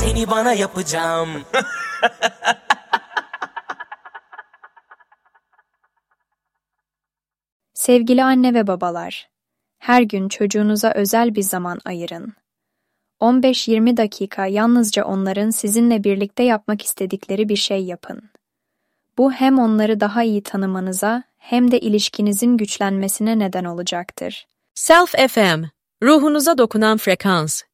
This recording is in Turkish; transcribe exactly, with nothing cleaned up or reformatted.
seni bana yapacağım. Sevgili anne ve babalar, her gün çocuğunuza özel bir zaman ayırın. on beş yirmi dakika yalnızca onların sizinle birlikte yapmak istedikleri bir şey yapın. Bu hem onları daha iyi tanımanıza hem de ilişkinizin güçlenmesine neden olacaktır. Self F M, ruhunuza dokunan frekans.